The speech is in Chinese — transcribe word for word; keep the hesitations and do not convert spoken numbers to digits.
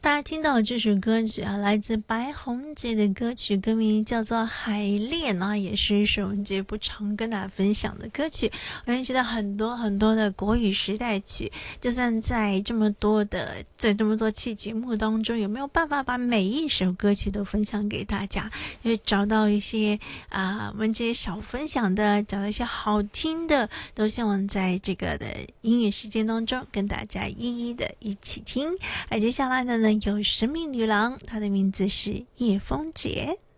大家听到这首歌曲啊，来自白宏杰的歌曲，歌名叫做《海恋》啊，也是沈文杰不常跟大家分享的歌曲。我认识到很多很多的国语时代曲，就算在这么多的在这么多期节目当中，有没有办法把每一首歌曲都分享给大家？也找到一些啊、文杰少分享的，找到一些好听的，都希望在这个的音乐时间当中跟大家一一的一起听。而接下来的呢，有神秘女郎，她的名字是叶枫洁。